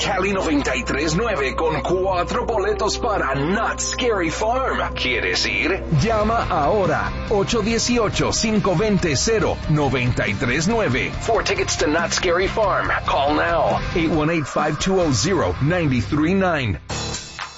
Cali 93.9 con 4 boletos para Not Scary Farm. ¿Quieres ir? Llama ahora 818-520-0939. 4 tickets to Not Scary Farm. Call now 818-520-0939.